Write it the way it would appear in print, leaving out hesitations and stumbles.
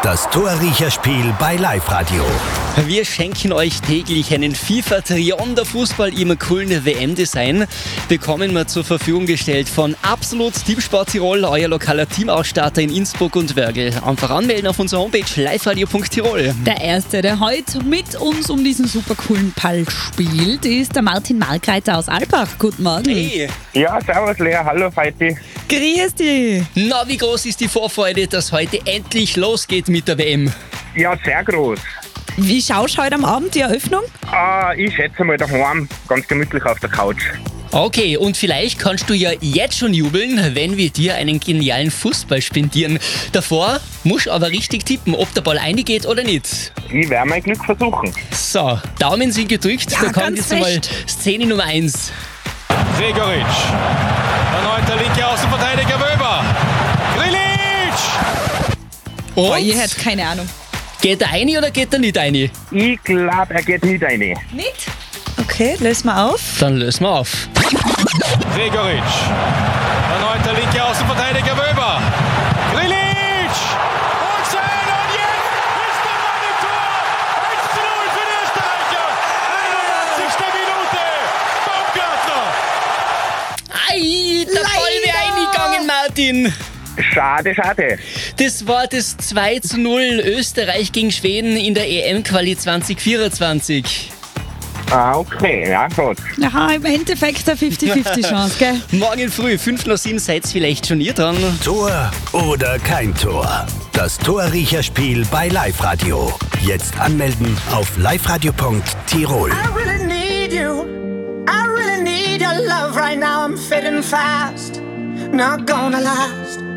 Das Torriecherspiel bei Live-Radio. Wir schenken euch täglich einen FIFA-Trion der Fußball im coolen WM-Design. Bekommen wir zur Verfügung gestellt von Absolut Teamsport Tirol, euer lokaler Teamausstatter in Innsbruck und Wörgl. Einfach anmelden auf unserer Homepage liveradio.tirol. Der Erste, der heute mit uns um diesen super coolen Ball spielt, ist der Martin Markreiter aus Alpbach. Guten Morgen. Hey! Ja, servus Lea, hallo Feiti. Grüß dich. Na, wie groß ist die Vorfreude, dass heute endlich losgeht mit der WM? Ja, sehr groß. Wie schaust du heute am Abend die Eröffnung? Ich schätze mal daheim, ganz gemütlich auf der Couch. Okay, und vielleicht kannst du ja jetzt schon jubeln, wenn wir dir einen genialen Fußball spendieren. Davor musst du aber richtig tippen, ob der Ball reingeht oder nicht. Ich werde mein Glück versuchen. So, Daumen sind gedrückt, Ja, da kommt ganz jetzt einmal recht. Szene Nummer 1. Gregoritsch. Erneut der linke Außenverteidiger Wöber. Grilic! Oh, Und? ihr hättet keine Ahnung. Geht er rein oder geht er nicht rein? Ich glaube, er geht nicht rein. Nicht? Okay, lösen wir auf. Dann lösen wir auf. Gregoritsch. Erneut der linke Außenverteidiger Wöber. Grilic! Und sein und jetzt ist der Mann im Tor. 1:0 für die Österreicher. 81. Minute. Baumgartner. Ei, der Ball wäre eingegangen, Martin. Schade. Das war das 2:0 Österreich gegen Schweden in der EM-Quali 2024. Okay, ja gut. Aha, im Endeffekt eine 50-50 Chance, gell? Morgen früh, 5:07 seid vielleicht schon ihr dran. Tor oder kein Tor? Das Torriecherspiel bei Live-Radio. Jetzt anmelden auf liveradio.tirol. I really need you. I really need your love right now. I'm fading fast. Not gonna last.